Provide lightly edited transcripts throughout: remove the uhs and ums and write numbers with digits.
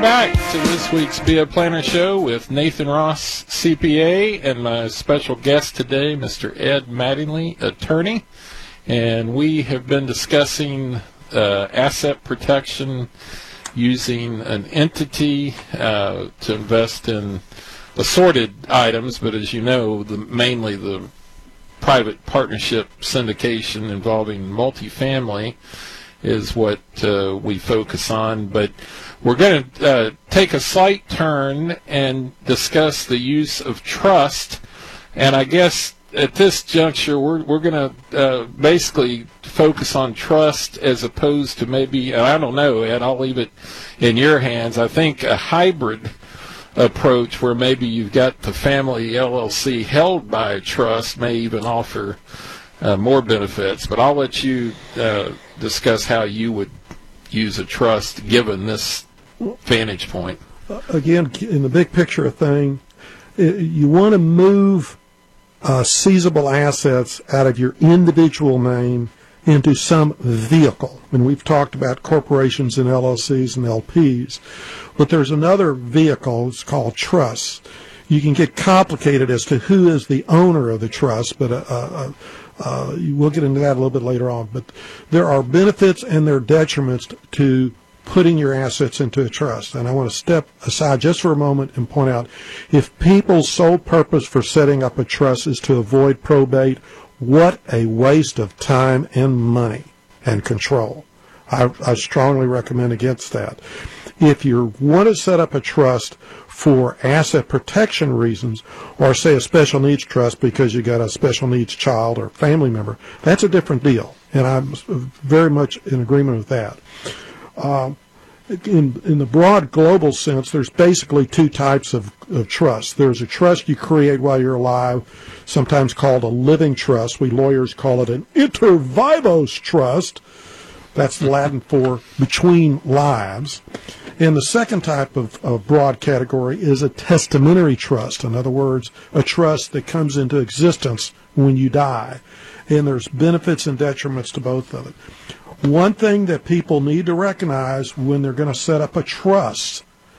back to this week's Be a Planner Show with Nathan Ross, CPA, and my special guest today, Mr. Ed Mattingly, attorney. And we have been discussing asset protection using an entity to invest in assorted items, but as you know, mainly the private partnership syndication involving multifamily is what we focus on. But we're going to take a slight turn and discuss the use of trust. And I guess at this juncture, we're going to basically focus on trust as opposed to maybe, and I don't know, Ed, I'll leave it in your hands. I think a hybrid approach where maybe you've got the family LLC held by a trust may even offer more benefits. But I'll let you discuss how you would use a trust given this vantage point. Again, in the big picture of thing, you want to move seizable assets out of your individual name into some vehicle. And we've talked about corporations and LLCs and LPs, but there's another vehicle. It's called trusts. You can get complicated as to who is the owner of the trust, but we'll get into that a little bit later on. But there are benefits and there are detriments to putting your assets into a trust. And I want to step aside just for a moment and point out, if people's sole purpose for setting up a trust is to avoid probate, what a waste of time and money and control. I strongly recommend against that. If you want to set up a trust for asset protection reasons, or say a special needs trust because you got a special needs child or family member, that's a different deal. And I'm very much in agreement with that. In the broad global sense, there's basically two types of trust. There's a trust you create while you're alive, sometimes called a living trust. We lawyers call it an inter vivos trust. That's Latin for between lives. And the second type of broad category is a testamentary trust. In other words, a trust that comes into existence when you die. And there's benefits and detriments to both of it. One thing that people need to recognize when they're going to set up a trust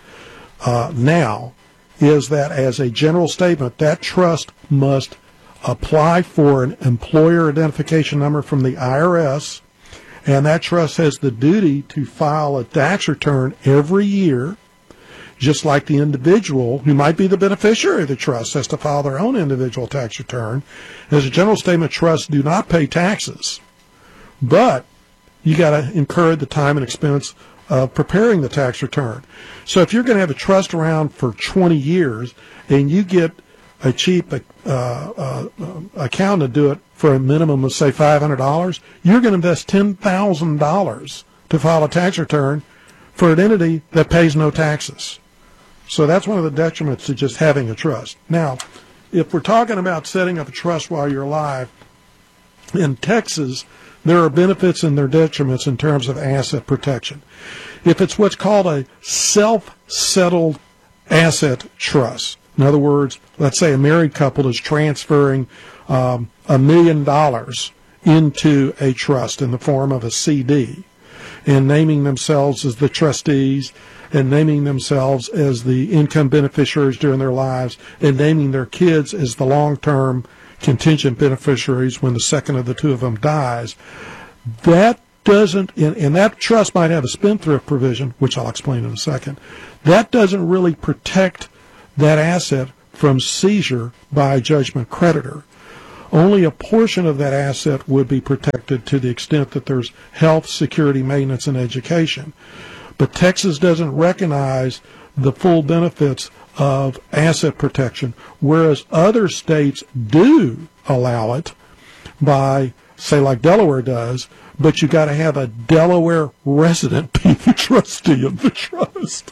now is that as a general statement, that trust must apply for an employer identification number from the IRS, and that trust has the duty to file a tax return every year, just like the individual who might be the beneficiary of the trust has to file their own individual tax return. As a general statement, trusts do not pay taxes, but you got to incur the time and expense of preparing the tax return. So if you're going to have a trust around for 20 years and you get a cheap accountant to do it for a minimum of, say, $500, you're going to invest $10,000 to file a tax return for an entity that pays no taxes. So that's one of the detriments to just having a trust. Now, if we're talking about setting up a trust while you're alive, in Texas, there are benefits and there are detriments in terms of asset protection. If it's what's called a self-settled asset trust, in other words, let's say a married couple is transferring $1 million into a trust in the form of a CD and naming themselves as the trustees and naming themselves as the income beneficiaries during their lives and naming their kids as the long-term contingent beneficiaries when the second of the two of them dies. That doesn't, and that trust might have a spendthrift provision, which I'll explain in a second. That doesn't really protect that asset from seizure by a judgment creditor. Only a portion of that asset would be protected to the extent that there's health, security, maintenance, and education. But Texas doesn't recognize the full benefits of asset protection, whereas other states do allow it by, say, like Delaware does, but you got to have a Delaware resident be the trustee of the trust.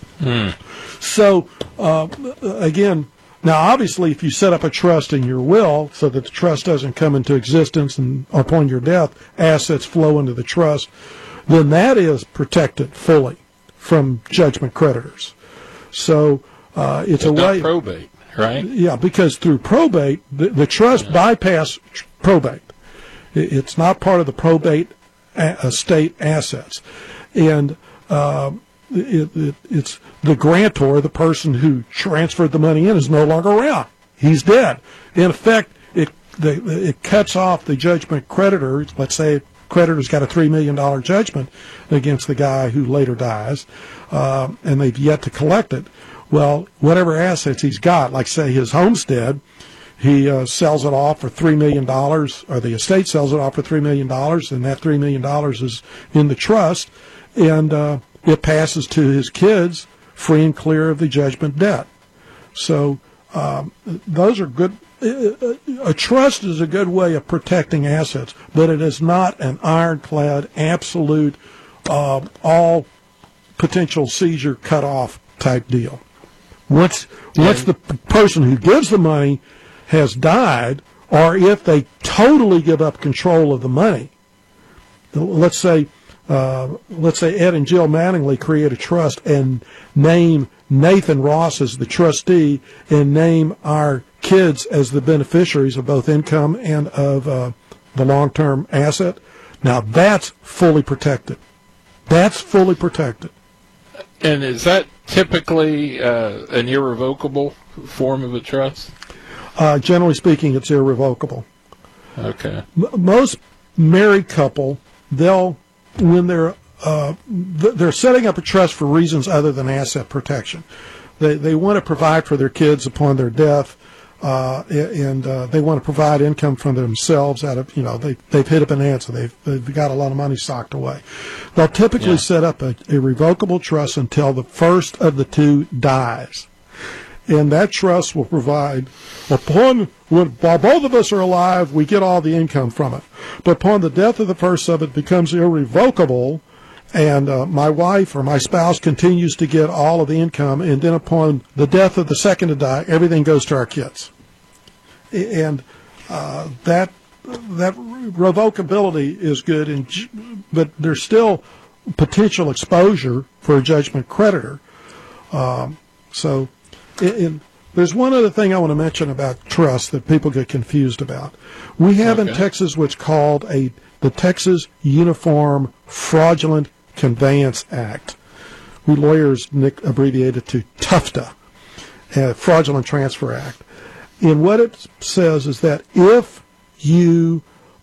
So, again, now obviously if you set up a trust in your will so that the trust doesn't come into existence and upon your death assets flow into the trust, then that is protected fully from judgment creditors. So it's a way. Probate, right? Yeah, because through probate, the trust bypass probate. It's not part of the probate estate assets. And it's the grantor, the person who transferred the money in, is no longer around. He's dead. In effect, it cuts off the judgment creditor. Let's say creditor's got a $3 million judgment against the guy who later dies, and they've yet to collect it. Well, whatever assets he's got, like say his homestead, he sells it off for $3 million, or the estate sells it off for $3 million, and that $3 million is in the trust, and it passes to his kids free and clear of the judgment debt. So those are good. A trust is a good way of protecting assets, but it is not an ironclad, absolute, all potential seizure cut off type deal. Once the person who gives the money has died, or if they totally give up control of the money, let's say Ed and Jill Mattingly create a trust and name Nathan Ross as the trustee and name our kids as the beneficiaries of both income and of the long-term asset. Now that's fully protected. That's fully protected. And is that typically an irrevocable form of a trust? Generally speaking, it's irrevocable. Okay. Most married couple, when they're setting up a trust for reasons other than asset protection. They want to provide for their kids upon their death, and they want to provide income from themselves out of, they've hit a bonanza. They've got a lot of money socked away. They'll typically set up a revocable trust until the first of the two dies. And that trust will provide, while both of us are alive, we get all the income from it. But upon the death of the first of it becomes irrevocable, and my wife or my spouse continues to get all of the income, and then upon the death of the second to die, everything goes to our kids. And that revocability is good, but there's still potential exposure for a judgment creditor. There's one other thing I want to mention about trust that people get confused about. We have in Texas what's called the Texas Uniform Fraudulent Conveyance Act. We lawyers abbreviate it to TUFTA, Fraudulent Transfer Act. And what it says is that if you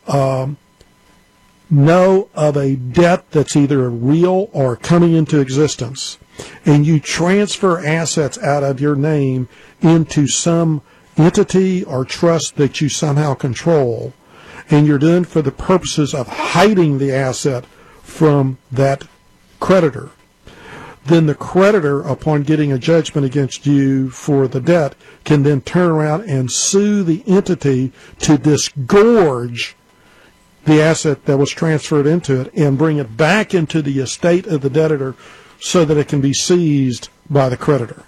know of a debt that's either real or coming into existence, and you transfer assets out of your name into some entity or trust that you somehow control, and you're doing for the purposes of hiding the asset from that creditor, then the creditor, upon getting a judgment against you for the debt, can then turn around and sue the entity to disgorge the asset that was transferred into it and bring it back into the estate of the debtor so that it can be seized by the creditor.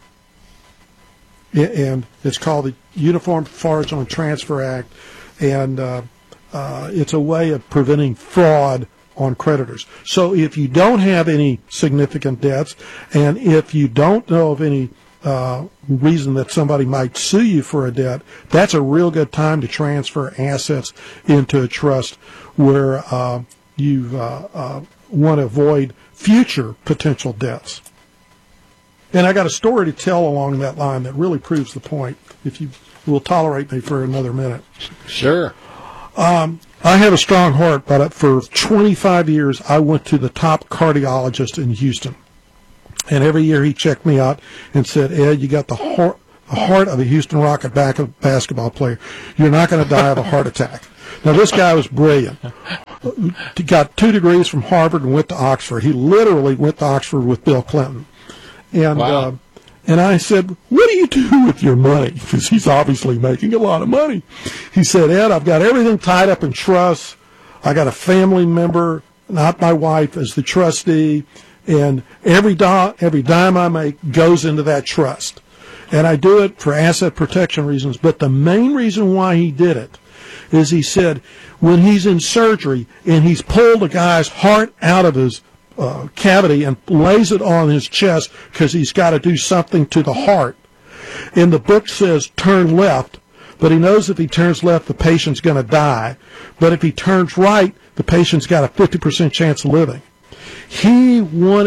And it's called the Uniform Fraudulent Transfer Act, and it's a way of preventing fraud on creditors. So if you don't have any significant debts, and if you don't know of any reason that somebody might sue you for a debt, that's a real good time to transfer assets into a trust where you want to avoid future potential debts. And I got a story to tell along that line that really proves the point, if you will tolerate me for another minute. Sure. I have a strong heart, but for 25 years I went to the top cardiologist in Houston. And every year he checked me out and said, Ed, you got the heart of a Houston Rocket basketball player. You're not going to die of a heart attack. Now, this guy was brilliant. He got 2 degrees from Harvard and went to Oxford. He literally went to Oxford with Bill Clinton. And wow. And I said, what do you do with your money? Because he's obviously making a lot of money. He said, Ed, I've got everything tied up in trust. I got a family member, not my wife, as the trustee. And every dime I make goes into that trust. And I do it for asset protection reasons. But the main reason why he did it is he said when he's in surgery and he's pulled a guy's heart out of his cavity and lays it on his chest because he's got to do something to the heart. And the book says turn left, but he knows if he turns left, the patient's going to die. But if he turns right, the patient's got a 50% chance of living. He wanted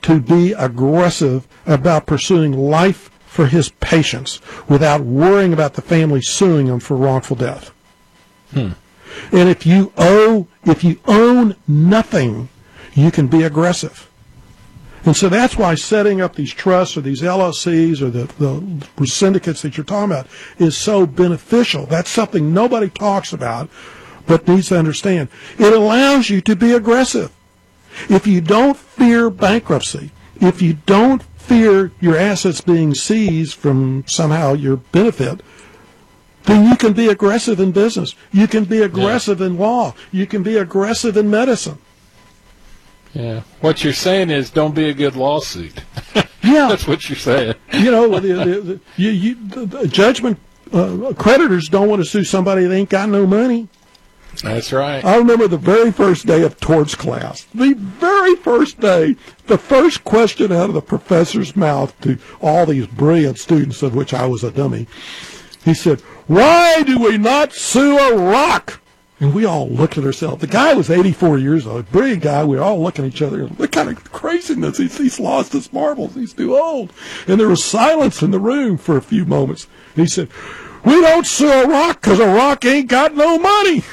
to be aggressive about pursuing life for his patients without worrying about the family suing him for wrongful death. And if you own nothing, you can be aggressive. And so that's why setting up these trusts or these LLCs or the syndicates that you're talking about is so beneficial. That's something nobody talks about but needs to understand. It allows you to be aggressive. If you don't fear bankruptcy, if you don't fear your assets being seized from somehow your benefit, then you can be aggressive in business. You can be aggressive in law. You can be aggressive in medicine. Yeah. What you're saying is don't be a good lawsuit. Yeah. That's what you're saying. You know, the judgment creditors don't want to sue somebody that ain't got no money. That's right. I remember the very first day of torts class. The very first day, the first question out of the professor's mouth to all these brilliant students, of which I was a dummy, he said, "Why do we not sue a rock?" And we all looked at ourselves. The guy was 84 years old, a brilliant guy. We were all looking at each other. What kind of craziness? He's lost his marbles. He's too old. And there was silence in the room for a few moments. And he said, "We don't sue a rock because a rock ain't got no money."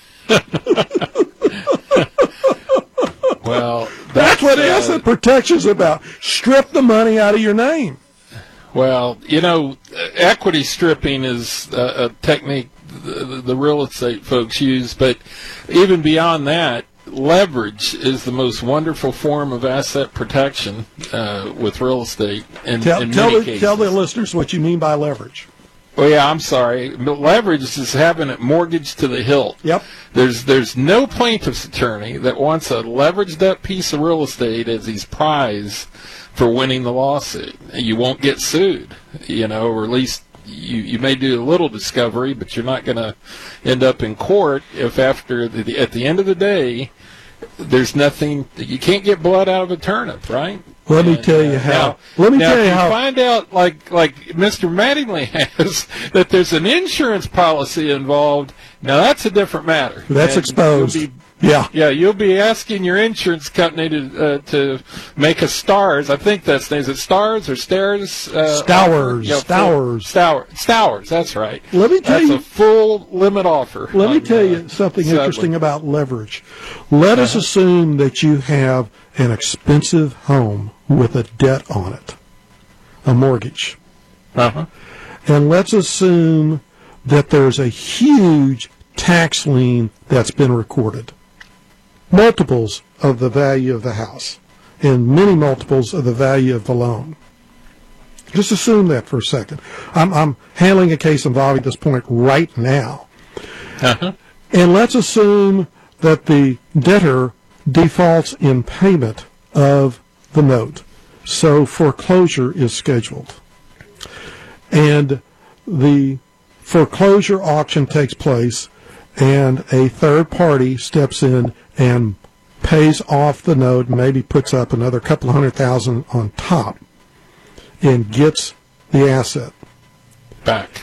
Well, that's what asset protection's about. Strip the money out of your name. Well, you know, equity stripping is a technique the real estate folks use, but even beyond that, leverage is the most wonderful form of asset protection with real estate. Tell the listeners what you mean by leverage. Well, yeah, I'm sorry. Leverage is having it mortgaged to the hilt. Yep. There's no plaintiff's attorney that wants a leveraged up piece of real estate as his prize for winning the lawsuit. You won't get sued, you know, or at least you may do a little discovery, but you're not going to end up in court if at the end of the day, there's nothing. You can't get blood out of a turnip, right? Let me tell you how. Let me tell you how. Find out, like Mr. Mattingly has, that there's an insurance policy involved. Now that's a different matter. That's exposed. Yeah. You'll be asking your insurance company to make a Stars. I think that's is it Stars or Stairs? Stowers. Stowers. That's right. Let me tell you, that's a full limit offer. Let me tell you something interesting about leverage. Let us assume that you have an expensive home with a debt on it, a mortgage. And let's assume that there's a huge tax lien that's been recorded. Multiples of the value of the house and many multiples of the value of the loan. Just assume that for a second. I'm handling a case involving this point right now. And let's assume that the debtor defaults in payment of the note. So foreclosure is scheduled. And the foreclosure auction takes place, and a third party steps in and pays off the note, maybe puts up another couple $100,000 on top, and gets the asset back.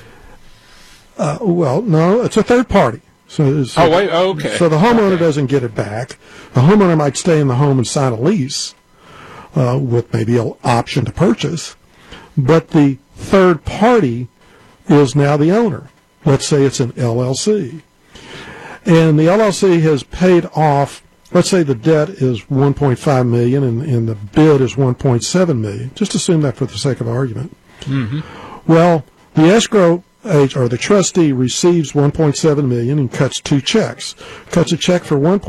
Well, no, it's a third party. Okay. So the homeowner doesn't get it back. The homeowner might stay in the home and sign a lease with maybe an option to purchase, but the third party is now the owner. Let's say it's an LLC. And the LLC has paid off, let's say the debt is $1.5 million and the bid is $1.7 million. Just assume that for the sake of argument. Well, the escrow agent or the trustee receives $1.7 million and cuts two checks. Cuts a check for $1.7